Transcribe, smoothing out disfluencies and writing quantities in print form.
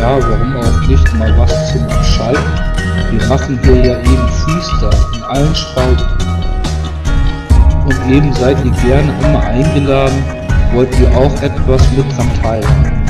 ja, warum auch nicht mal was zum Abschalten? Wir machen hier ja eben Freestyle in allen Spalten. Und eben seid ihr gerne immer eingeladen, wollt ihr auch etwas mit dran teilen.